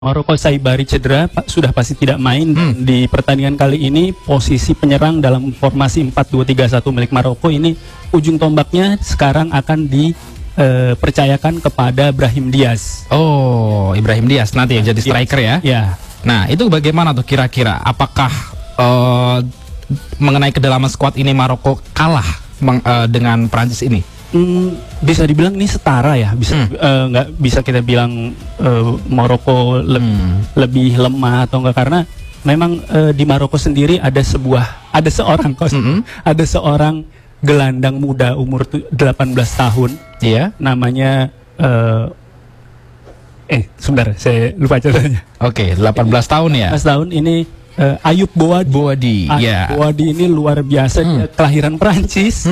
Maroko Saibari cedera, sudah pasti tidak main. Di pertandingan kali ini posisi penyerang dalam formasi 4-2-3-1 milik Maroko ini ujung tombaknya sekarang akan dipercayakan kepada Brahim Diaz. Oh, Ibrahim Diaz nanti yang jadi striker ya? Ya. Nah, itu bagaimana tuh kira-kira? Apakah mengenai kedalaman skuad ini Maroko kalah dengan Prancis ini? Bisa dibilang ini setara ya, bisa nggak bisa kita bilang Maroko lebih lemah atau enggak, karena memang di Maroko sendiri ada seorang gelandang muda umur 18 tahun, namanya sebentar saya lupa ceritanya. Oke, 18 tahun ya. 18 tahun ini Ayub Bouadi. Bouadi ini luar biasa, dia kelahiran Prancis.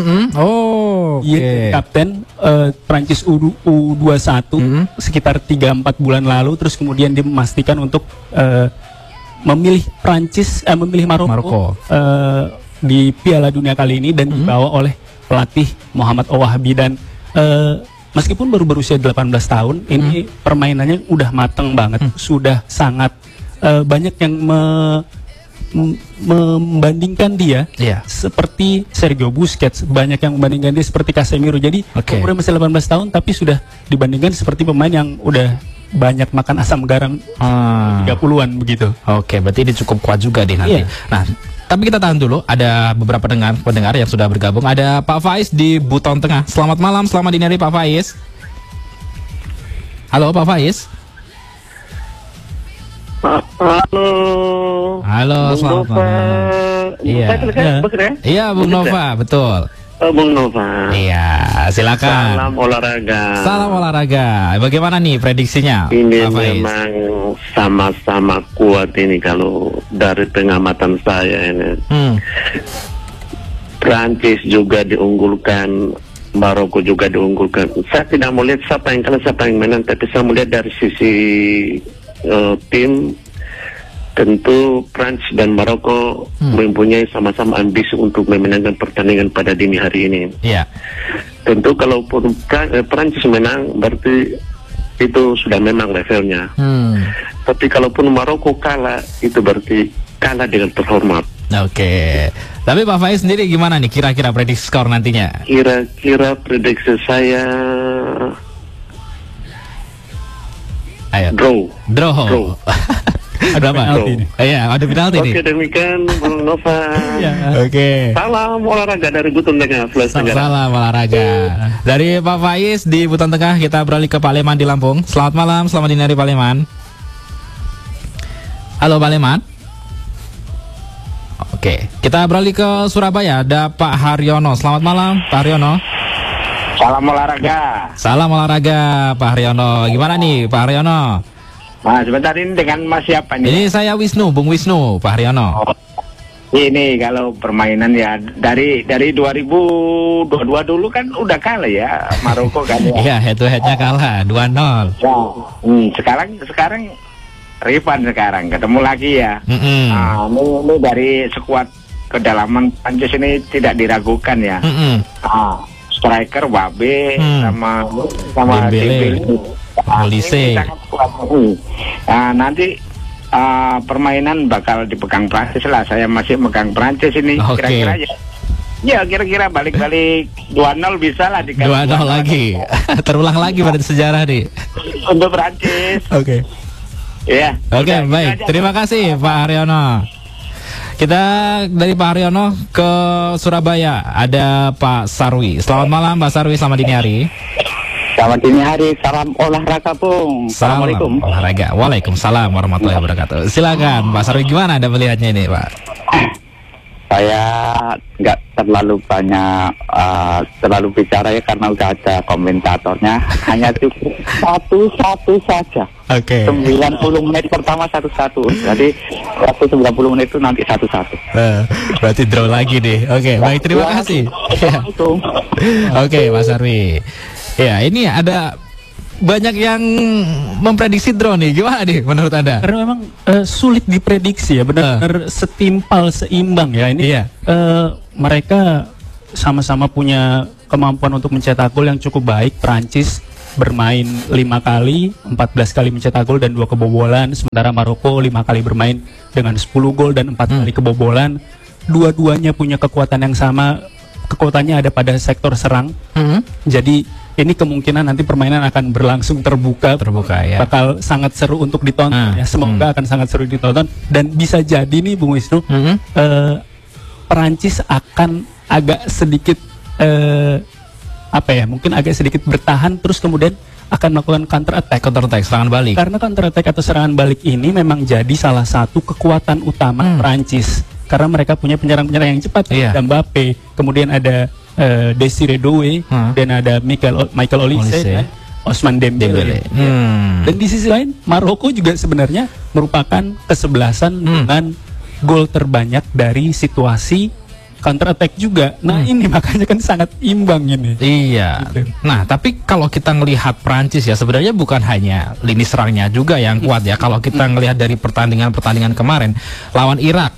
Kapten Prancis U21 sekitar 3-4 bulan lalu, terus kemudian dia memastikan untuk memilih Maroko di Piala Dunia kali ini dan dibawa oleh pelatih Muhammad Ouahabi. Dan meskipun baru berusia 18 tahun, ini permainannya udah mateng banget, sudah sangat banyak yang membandingkan dia seperti Sergio Busquets, banyak yang membandingkan dia seperti Casemiro. Jadi umurnya masih 18 tahun tapi sudah dibandingkan seperti pemain yang udah banyak makan asam garam 30-an begitu. Oke, berarti ini cukup kuat juga deh nanti. Nah, tapi kita tahan dulu, ada beberapa pendengar yang sudah bergabung. Ada Pak Faiz di Buton Tengah. Selamat malam, selamat dini hari Pak Faiz. Halo Pak Faiz. Halo, selamat malam. Iya, Bung Nova, betul. Bung Nova. Iya, silakan. Salam olahraga. Salam olahraga. Bagaimana nih prediksinya? Ini memang sama-sama kuat ini kalau dari pengamatan saya ini. Prancis juga diunggulkan, Maroko juga diunggulkan. Saya tidak mau lihat siapa yang kalah, siapa yang menang, tapi saya melihat dari sisi tim, tentu Prancis dan Maroko mempunyai sama-sama ambisi untuk memenangkan pertandingan pada dini hari ini. Tentu kalaupun Prancis menang berarti itu sudah memang levelnya. Tapi kalaupun Maroko kalah, itu berarti kalah dengan terhormat. Oke. Tapi Pak Faiz sendiri gimana nih kira-kira prediksi skor nantinya? Kira-kira prediksi saya draw. Ada penalti nih. Iya, ada penalti nih. Oke, demikian Bung Nova. Oke. Salam olahraga dari Buton Tengah, Sulawesi Tenggara. Salam olahraga. Dari Pak Faiz di Buton Tengah, kita beralih ke Pak Leman di Lampung. Selamat malam, selamat dini hari Pak Leman. Halo Pak Leman. Oke, kita beralih ke Surabaya. Ada Pak Haryono. Selamat malam, Pak Haryono. Salam olahraga. Salam olahraga, Pak Haryono. Gimana nih, Pak Haryono? Nah, sebentar, ini dengan Mas siapa nih? Ini saya Wisnu, Bung Wisnu, Pak Haryono. Ini kalau permainan ya dari 2022 dulu kan udah kalah ya Maroko kan ya. Iya, head to headnya kalah 2-0. Sekarang Rifan sekarang ketemu lagi ya. Nah, ini dari skuad kedalaman Prancis ini tidak diragukan ya. Striker Babe sama Dembele. Olise. Nah, nanti permainan bakal dipegang Prancis lah. Saya masih megang Prancis ini. Kira-kira ya kira-kira balik-balik 2-0 bisa lah. 2-0 lagi. Terulang lagi pada sejarah nih untuk Prancis. Iya. Oke, baik. Terima kasih Pak Haryono. Kita dari Pak Haryono ke Surabaya. Ada Pak Sarwi. Selamat malam Pak Sarwi, selamat dini hari. Selamat dini hari, salam olahraga Bung. Assalamualaikum. Salam olahraga. Waalaikumsalam warahmatullahi wabarakatuh. Silakan Pak Sarwi, gimana Anda melihatnya ini Pak? Saya nggak terlalu banyak terlalu bicara ya, karena udah ada komentatornya. Hanya cukup satu saja. 90 menit pertama 1-1. Jadi waktu 90 menit itu nanti 1-1. Berarti draw lagi nih. Oke, baik, terima kasih. Oke, Mas Sarwi. Ya, ini ada banyak yang memprediksi draw nih. Gimana nih menurut Anda? Karena memang sulit diprediksi ya, benar-benar setimpal, seimbang ya. Ini mereka sama-sama punya kemampuan untuk mencetak gol yang cukup baik. Prancis bermain 5 kali, 14 kali mencetak gol dan 2 kebobolan. Sementara Maroko 5 kali bermain dengan 10 gol dan 4 kali kebobolan. Dua-duanya punya kekuatan yang sama. Kekuatannya ada pada sektor serang. Jadi ini kemungkinan nanti permainan akan berlangsung terbuka ya. Bakal sangat seru untuk ditonton ya. Semoga akan sangat seru ditonton. Dan bisa jadi nih Bung Wisnu, Perancis akan agak sedikit mungkin agak sedikit bertahan, terus kemudian akan melakukan counter attack, serangan balik. Karena counter attack atau serangan balik ini memang jadi salah satu kekuatan utama Perancis. Karena mereka punya penyerang-penyerang yang cepat, ada Mbappe, kemudian ada Desiree Doué, dan ada Michael Olise, dan Ousmane Dembele. Dan di sisi lain, Maroko juga sebenarnya merupakan kesebelasan dengan gol terbanyak dari situasi counter attack juga. Nah ini makanya kan sangat imbang ini. Iya. Gitu. Nah tapi kalau kita ngelihat Prancis ya sebenarnya bukan hanya lini serangnya juga yang kuat ya. Kalau kita ngelihat dari pertandingan kemarin lawan Irak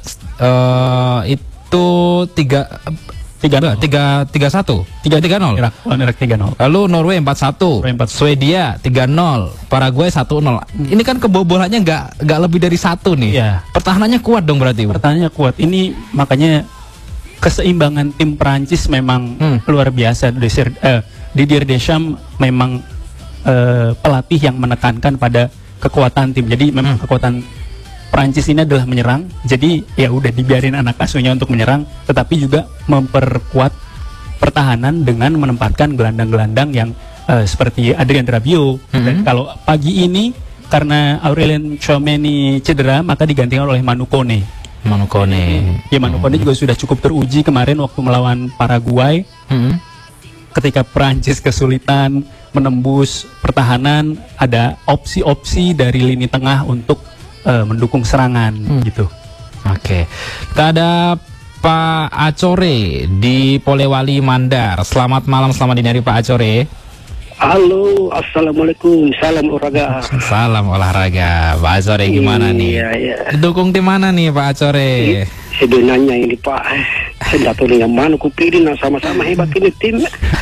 itu 3-1, 3-0. Irak 3-0. Lalu Norway 4-1. Swedia 3-0. Paraguay 1-0. Ini kan kebobolannya nggak lebih dari 1 nih. Iya. Pertahanannya kuat dong berarti. Pertahanannya kuat. Ini makanya keseimbangan tim Prancis memang luar biasa. Didier Deschamps memang pelatih yang menekankan pada kekuatan tim. Jadi memang kekuatan Prancis ini adalah menyerang. Jadi ya udah dibiarin anak asuhnya untuk menyerang, tetapi juga memperkuat pertahanan dengan menempatkan gelandang-gelandang yang seperti Adrien Rabiot. Dan kalau pagi ini karena Aurelien Tchouameni cedera, maka digantikan oleh Manu Kone. Ya, Manu Kone juga sudah cukup teruji kemarin waktu melawan Paraguay. Ketika Prancis kesulitan menembus pertahanan, ada opsi-opsi dari lini tengah untuk mendukung serangan gitu. Oke. Kita ada Pak Acore di Polewali Mandar. Selamat malam, selamat dini hari Pak Acore. Halo, assalamualaikum, salam olahraga. Salam olahraga, Pak Acore gimana nih? Iya. Dukung tim mana nih Pak Acore? Sebenarnya ini Pak, saya nggak tahu yang mana kupilih, sama-sama hebat ini tim.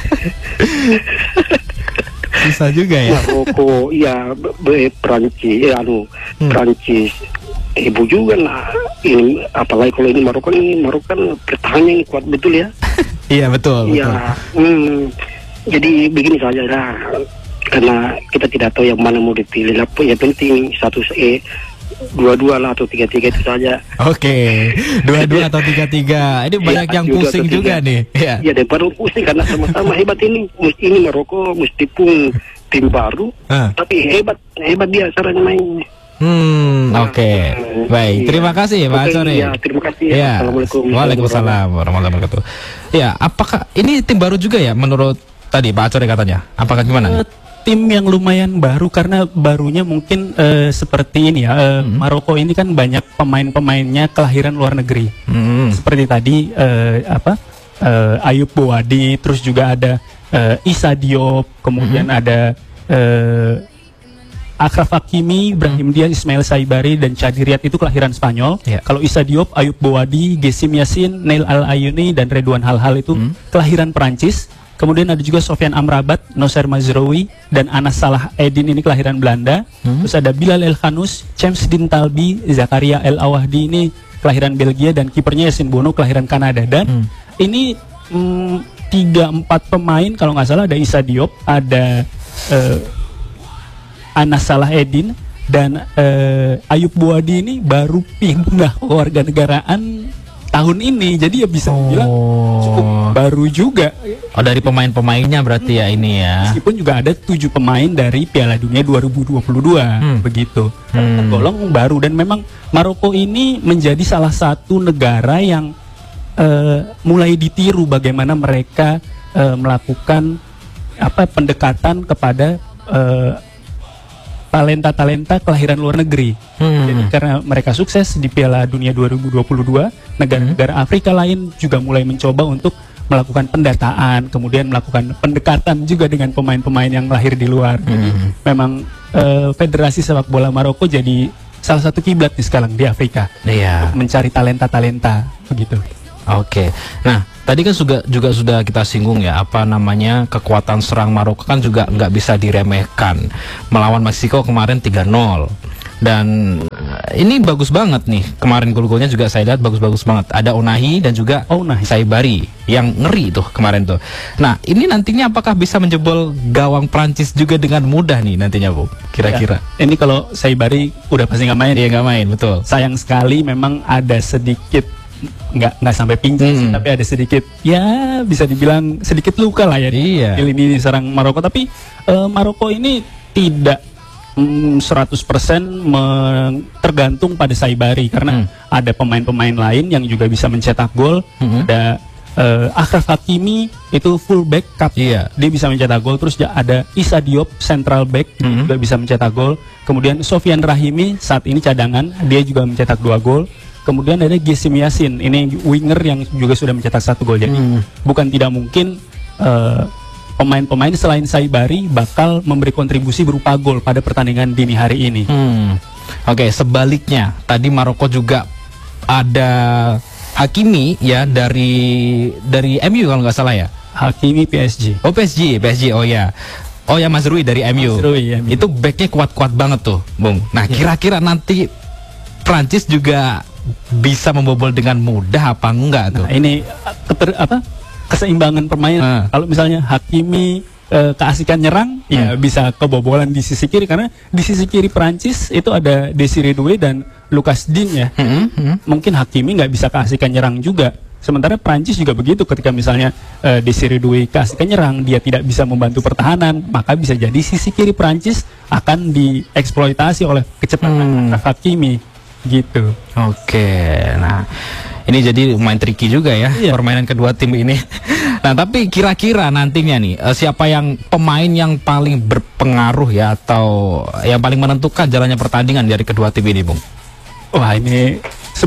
Bisa juga ya. Maroko, ya, Prancis, Prancis, ibu juga lah. Ini apalagi kalau ini Maroko kan pertahanannya kuat betul ya. Iya betul. Iya. Jadi begini saja lah, karena kita tidak tahu yang mana mau dipilih. Yang penting dua-dua lah atau 3-3 itu saja. Oke, 2-2 atau 3-3. Ini banyak yang pusing juga nih. Ya, daripada pusing karena sama-sama hebat ini. Ini Maroko meskipun tim baru, tapi hebat dia caranya mainnya. Oke. Baik, terima kasih Pak Acore. Ya, terima kasih. Ya. Assalamualaikum. Waalaikumsalam warahmatullahi wabarakatuh. Ya, apakah ini tim baru juga ya menurut tadi Pak Acore katanya? Apakah gimana? Tim yang lumayan baru karena barunya mungkin seperti ini ya. Maroko ini kan banyak pemain-pemainnya kelahiran luar negeri. Seperti tadi Ayub Bouadi, terus juga ada Issa Diop, kemudian ada Achraf Hakimi, Brahim Diaz, Ismail Saibari, dan Chadi Riyad itu kelahiran Spanyol. Kalau Issa Diop, Ayub Bouadi, Gessim Yassin, Neil Al-Ayuni, dan Redouane Halhal itu kelahiran Perancis. Kemudian ada juga Sofian Amrabat, Noser Mazraoui, dan Anas Salah Eddin ini kelahiran Belanda. Terus ada Bilal El Khanous, James Dean Talbi, Zakaria El Awahdi ini kelahiran Belgia, dan kipernya Yasin Bono kelahiran Kanada. Dan ini 3-4 pemain kalau nggak salah, ada Issa Diop, ada Anas Salah Eddin, dan Ayub Bouadi ini baru pindah kewarganegaraan tahun ini, jadi ya bisa bilang cukup baru juga. Oh, dari pemain-pemainnya berarti ya ini ya. Meskipun juga ada 7 pemain dari Piala Dunia 2022 begitu. Tergolong baru, dan memang Maroko ini menjadi salah satu negara yang mulai ditiru bagaimana mereka melakukan pendekatan kepada talenta-talenta kelahiran luar negeri. Jadi karena mereka sukses di Piala Dunia 2022, negara-negara Afrika lain juga mulai mencoba untuk melakukan pendataan, kemudian melakukan pendekatan juga dengan pemain-pemain yang lahir di luar. Jadi memang Federasi Sepak Bola Maroko jadi salah satu kiblat nih sekarang di Afrika. Mencari talenta-talenta begitu. Oke. Nah, Tadi kan juga sudah kita singgung ya, apa namanya, kekuatan serang Maroko kan juga nggak bisa diremehkan. Melawan Meksiko kemarin 3-0. Dan ini bagus banget nih, kemarin gol-golnya juga saya lihat bagus-bagus banget. Ada Ounahi dan juga Saibari yang ngeri tuh kemarin tuh. Nah, ini nantinya apakah bisa menjebol gawang Prancis juga dengan mudah nih nantinya, Bu? Kira-kira. Ya, ini kalau Saibari udah pasti nggak main. Iya, nggak main, betul. Sayang sekali memang ada sedikit, nggak sampai pingsan, tapi ada sedikit, ya bisa dibilang sedikit luka lah ya. Iya. Ini serang Maroko, tapi Maroko ini tidak 100% tergantung pada Saibari, karena ada pemain-pemain lain yang juga bisa mencetak gol. Ada Achraf Hakimi, itu full back dia bisa mencetak gol. Terus ada Issa Diop, central back, juga bisa mencetak gol. Kemudian Sofian Rahimi saat ini cadangan, dia juga mencetak 2 gol. Kemudian ada Gessim Yassin, ini winger yang juga sudah mencetak 1 gol. Jadi bukan tidak mungkin pemain-pemain selain Saibari bakal memberi kontribusi berupa gol pada pertandingan dini hari ini. Oke, sebaliknya tadi Maroko juga ada Hakimi ya dari MU kalau nggak salah ya. Hakimi PSG. Oh PSG, oh ya. Oh ya, Mazrui dari MU. Mazrui, ya. Itu backnya kuat-kuat banget tuh, Bung. Nah, kira-kira nanti Prancis juga bisa membobol dengan mudah apa enggak tuh? Nah, ini keseimbangan permainan. Kalau misalnya Hakimi keasikan nyerang, ya bisa kebobolan di sisi kiri, karena di sisi kiri Prancis itu ada Desiré Doué dan Lucas Digne ya. Mungkin Hakimi nggak bisa keasikan nyerang juga. Sementara Prancis juga begitu, ketika misalnya Desiré Doué keasikan nyerang, dia tidak bisa membantu pertahanan, maka bisa jadi sisi kiri Prancis akan dieksploitasi oleh kecepatan Hakimi gitu. Oke, nah ini jadi lumayan tricky juga ya permainan kedua tim ini. Nah, tapi kira-kira nantinya nih siapa yang pemain yang paling berpengaruh ya, atau yang paling menentukan jalannya pertandingan dari kedua tim ini, Bung? Wah, ini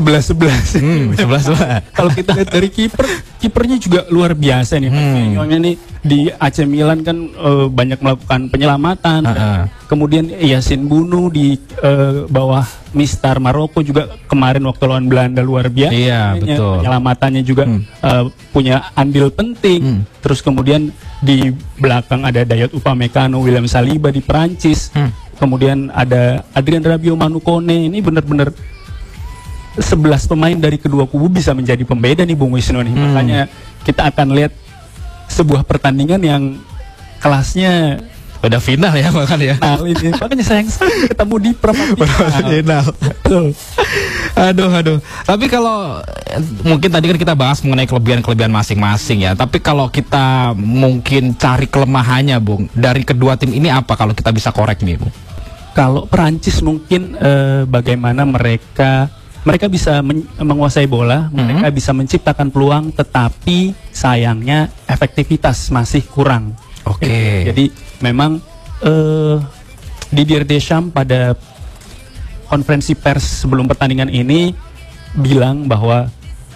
11-11. 11-11. Kalau kita lihat dari kipernya juga luar biasa nih. Ini di AC Milan kan banyak melakukan penyelamatan. Kemudian Yassin Bounou di bawah Mistar Maroko juga kemarin waktu lawan Belanda luar biasa. Iya, betul. Penyelamatannya juga punya andil penting. Terus kemudian di belakang ada Dayot Upamecano, William Saliba di Perancis. Kemudian ada Adrien Rabiot, Manu Kone. Ini benar-benar 11 pemain dari kedua kubu bisa menjadi pembeda nih, Bung Wisnu nih. Makanya kita akan lihat sebuah pertandingan yang kelasnya udah final ya, makanya. Nah, ini makanya sayang sekali ketemu di final. Betul. Aduh. Tapi kalau mungkin tadi kan kita bahas mengenai kelebihan-kelebihan masing-masing ya. Tapi kalau kita mungkin cari kelemahannya, Bung, dari kedua tim ini apa kalau kita bisa korek nih, Bung? Kalau Perancis mungkin bagaimana mereka bisa menguasai bola, mereka bisa menciptakan peluang, tetapi sayangnya efektivitas masih kurang. Oke. Jadi memang Didier Deschamps pada konferensi pers sebelum pertandingan ini bilang bahwa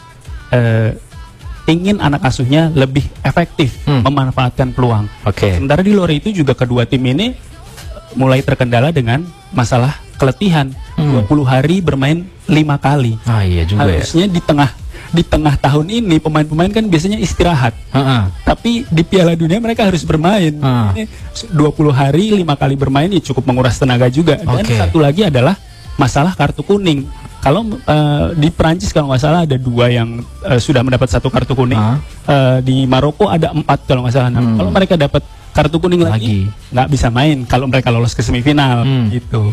ingin anak asuhnya lebih efektif memanfaatkan peluang. Sementara di luar itu juga kedua tim ini mulai terkendala dengan masalah keletihan. 20 hari bermain 5 kali. Iya juga. Harusnya di tengah tahun ini pemain-pemain kan biasanya istirahat. Tapi di Piala Dunia mereka harus bermain. Ini 20 hari 5 kali bermain ya cukup menguras tenaga juga. Dan satu lagi adalah masalah kartu kuning. Kalau di Prancis kalau nggak salah ada 2 yang sudah mendapat 1 kartu kuning. Di Maroko ada 4 kalau nggak salah. Kalau mereka dapat kartu kuning lagi nggak bisa main kalau mereka lolos ke semifinal gitu.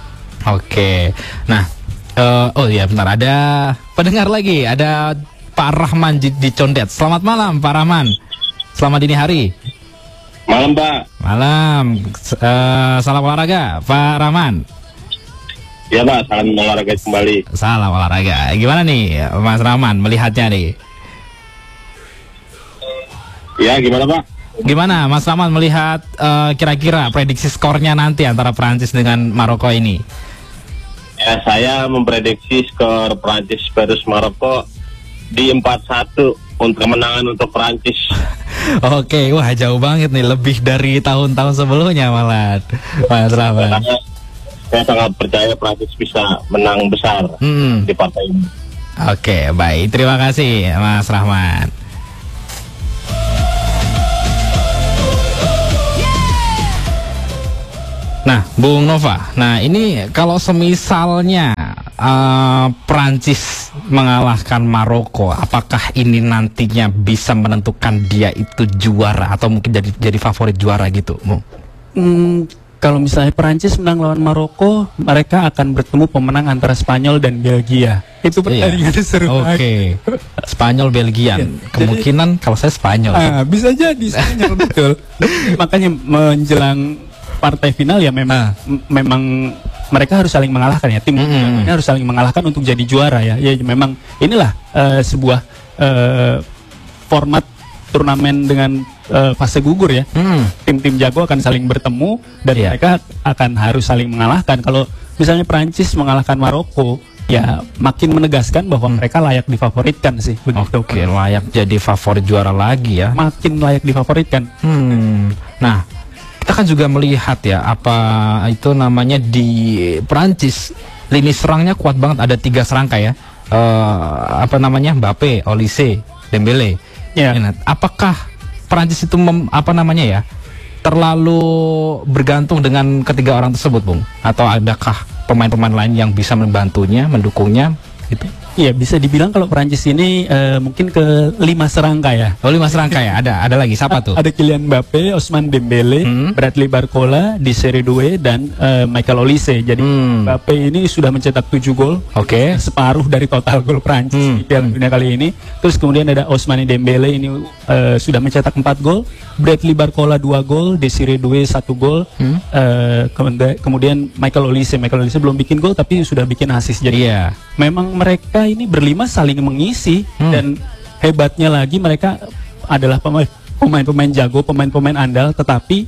Nah, oh iya benar, ada pendengar lagi, ada Pak Rahman di Condet. Selamat malam Pak Rahman. Selamat dini hari. Malam Pak. Malam. Salam olahraga Pak Rahman. Ya Pak, salam olahraga kembali. Salam olahraga. Gimana nih Mas Rahman melihatnya nih? Ya gimana Pak? Gimana Mas Rahman melihat kira-kira prediksi skornya nanti antara Prancis dengan Maroko ini? Ya, saya memprediksi skor Prancis versus Maroko di 4-1 untuk kemenangan untuk Prancis. Oke, wah jauh banget nih, lebih dari tahun-tahun sebelumnya malah, Mas Rahman. Saya sangat percaya Prancis bisa menang besar di partai ini. Oke, baik, terima kasih Mas Rahman. Bung Nova, nah ini kalau semisalnya Prancis mengalahkan Maroko, apakah ini nantinya bisa menentukan dia itu juara atau mungkin jadi favorit juara gitu, Bung? Kalau misalnya Prancis menang lawan Maroko, mereka akan bertemu pemenang antara Spanyol dan Belgia. Itu pertandingan seru. Oke. Spanyol Belgia. Kemungkinan kalau saya Spanyol. Bisa jadi Spanyol betul. Makanya menjelang partai final ya memang mereka harus saling mengalahkan ya, tim ini harus saling mengalahkan untuk jadi juara ya. Ya memang inilah sebuah format turnamen dengan fase gugur ya. Tim-tim jago akan saling bertemu dan mereka akan harus saling mengalahkan. Kalau misalnya Prancis mengalahkan Maroko, ya makin menegaskan bahwa mereka layak difavoritkan sih. Oke, layak jadi favorit juara lagi ya. Makin layak difavoritkan. Nah, kita kan juga melihat ya apa itu namanya di Prancis, lini serangnya kuat banget, ada 3 serangka ya. Apa namanya, Mbappe, Olise, Dembele. Apakah Prancis itu terlalu bergantung dengan ketiga orang tersebut, Bung? Atau adakah pemain-pemain lain yang bisa membantunya, mendukungnya gitu? Iya, bisa dibilang kalau Prancis ini mungkin ke 5 serangka ya. Oh, 5 serangka ya. Ada lagi siapa tuh? Ada Kylian Mbappe, Ousmane Dembele, Bradley Barcola, Desiré Doué dan Michael Olise. Jadi Mbappe ini sudah mencetak 7 gol. Oke. Separuh dari total gol Prancis di Piala Dunia kali ini. Terus kemudian ada Ousmane Dembele ini sudah mencetak 4 gol. Bradley Barcola 2 gol, Desiré Doué 1 gol. Kemudian Michael Olise belum bikin gol tapi sudah bikin assist. Jadi memang mereka ini berlima saling mengisi dan hebatnya lagi mereka adalah pemain-pemain jago, pemain-pemain andal, tetapi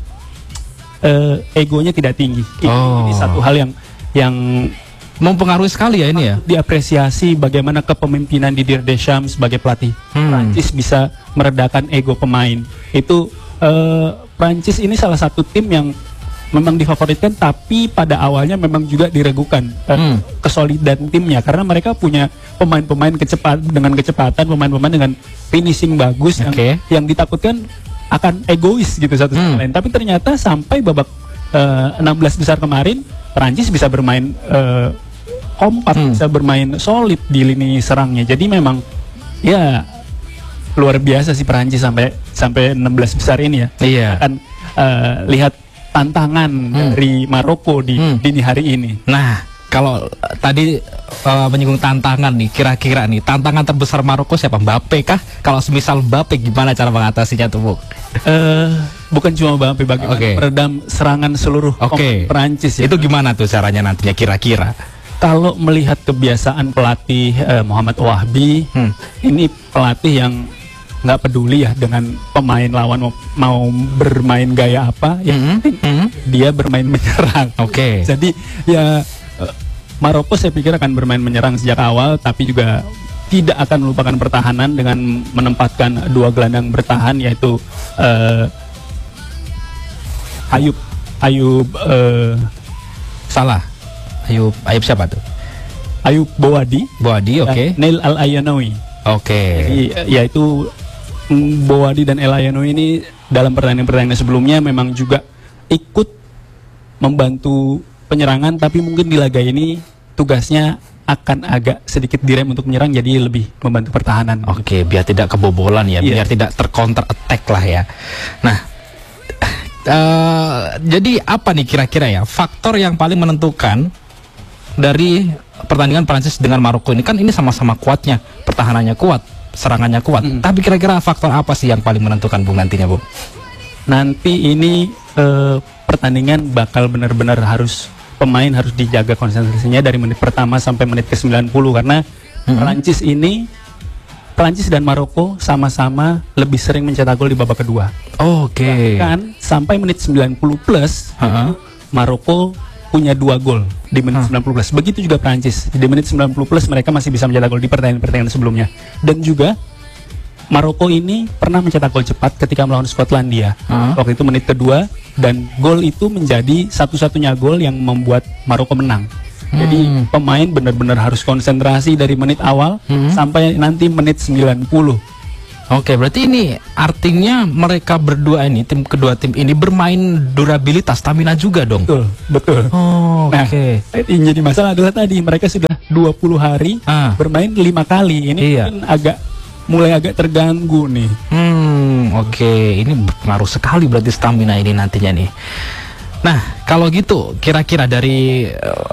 egonya tidak tinggi. Ini satu hal yang mempengaruhi sekali ya ini ya. Diapresiasi bagaimana kepemimpinan Didier Deschamps sebagai pelatih Prancis bisa meredakan ego pemain. Itu Prancis ini salah satu tim yang memang difavoritkan, tapi pada awalnya memang juga diragukan kesolidan timnya karena mereka punya pemain-pemain dengan kecepatan, pemain-pemain dengan finishing bagus yang ditakutkan akan egois gitu satu sama lain. Tapi ternyata sampai babak 16 besar kemarin Prancis bisa bermain kompak, bisa bermain solid di lini serangnya. Jadi memang ya luar biasa sih Prancis sampai 16 besar ini ya. Iya. Akan lihat tantangan dari Maroko di dini hari ini. Nah, kalau tadi menyinggung tantangan nih, kira-kira nih tantangan terbesar Maroko siapa? Mbappe kah? Kalau semisal Mbappe, gimana cara mengatasinya tuh, Bu? Bukan cuma Mbappe, bagaimana meredam serangan seluruh Prancis ya. Itu gimana tuh caranya nantinya kira-kira? Kalau melihat kebiasaan pelatih Muhammad Wahbi, ini pelatih yang nggak peduli ya dengan pemain lawan mau bermain gaya apa, yang penting dia bermain menyerang. Jadi ya Maroko saya pikir akan bermain menyerang sejak awal, tapi juga tidak akan melupakan pertahanan dengan menempatkan 2 gelandang bertahan, yaitu Ayub siapa tuh? Ayub Bouadi, Neil Al-Ayanoui. Jadi yaitu Bouadi dan El Ayanoui ini dalam pertandingan sebelumnya memang juga ikut membantu penyerangan, tapi mungkin di laga ini tugasnya akan agak sedikit direm untuk menyerang, jadi lebih membantu pertahanan. Biar tidak kebobolan ya, biar tidak tercounter attack lah ya. Nah, jadi apa nih kira-kira ya faktor yang paling menentukan dari pertandingan Prancis dengan Maroko ini? Kan ini sama-sama kuatnya, pertahanannya kuat, serangannya kuat. Tapi kira-kira faktor apa sih yang paling menentukan, Bung, nantinya, Bu? Nanti ini pertandingan bakal benar-benar pemain harus dijaga konsentrasinya dari menit pertama sampai menit ke-90 karena Prancis dan Maroko sama-sama lebih sering mencetak gol di babak kedua. Bahkan sampai menit 90 plus Maroko punya 2 gol di menit 90 plus. Begitu juga Prancis. Di menit 90 plus mereka masih bisa mencetak gol di pertandingan sebelumnya. Dan juga Maroko ini pernah mencetak gol cepat ketika melawan Skotlandia. Waktu itu menit kedua, dan gol itu menjadi satu-satunya gol yang membuat Maroko menang. Jadi pemain benar-benar harus konsentrasi dari menit awal sampai nanti menit 90. Oke, berarti ini artinya mereka berdua ini, kedua tim ini bermain durabilitas, stamina juga dong. Betul. Oh, nah, oke. Yang jadi masalah adalah tadi mereka sudah 20 hari bermain 5 kali. Ini mungkin mulai agak terganggu nih. Oke, ini berpengaruh sekali berarti stamina ini nantinya nih. Nah, kalau gitu kira-kira dari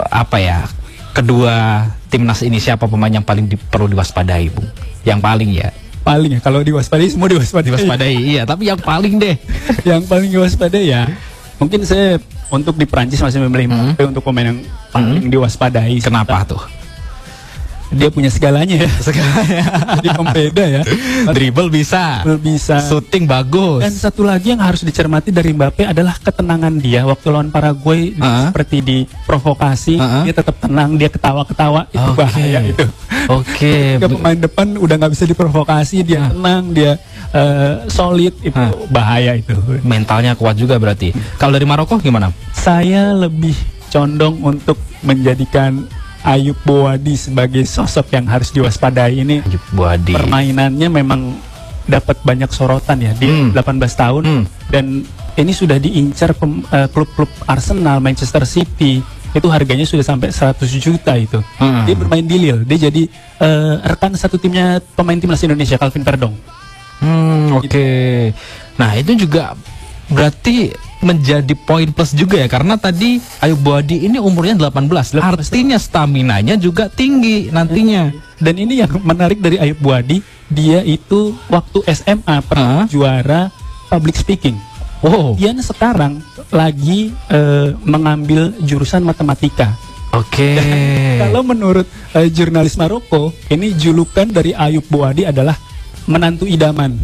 kedua timnas ini siapa pemain yang paling perlu diwaspadai, Bung? Yang paling ya? Paling ya, kalau diwaspadai semua diwaspadai. Iya, tapi yang paling deh. Yang paling diwaspadai ya, mungkin saya untuk di Prancis masih memilih Mbappe untuk pemain yang paling diwaspadai. Kenapa tuh? Dia punya segalanya ya. Jadi pembeda ya. Dribble bisa, shooting bagus. Dan satu lagi yang harus dicermati dari Mbappe adalah ketenangan dia waktu lawan Paraguay. Seperti diprovokasi, dia tetap tenang, dia ketawa-ketawa. Itu bahaya itu. Ke pemain depan udah nggak bisa diprovokasi, dia tenang, dia solid, itu bahaya itu. Mentalnya kuat juga berarti. Kalau dari Maroko gimana? Saya lebih condong untuk menjadikan Ayub Boadi sebagai sosok yang harus diwaspadai. Ini Ayub Boadi, permainannya memang dapat banyak sorotan ya. Dia 18 tahun dan ini sudah diincar klub-klub Arsenal, Manchester City. Itu harganya sudah sampai 100 juta itu. Dia bermain di Lille. Dia jadi rekan satu timnya pemain timnas Indonesia, Calvin Perdong. Oke. Nah, itu juga berarti menjadi poin plus juga ya, karena tadi Ayub Boadi ini umurnya 18, artinya staminanya juga tinggi nantinya. Dan ini yang menarik dari Ayub Boadi, dia itu waktu SMA pernah juara public speaking. Dia sekarang lagi mengambil jurusan matematika. Oke. Kalau menurut jurnalis Maroko, ini julukan dari Ayub Boadi adalah menantu idaman.